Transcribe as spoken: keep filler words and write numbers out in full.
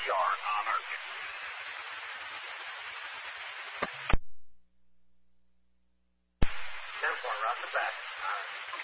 R on our kit. ten four, route the back. All right.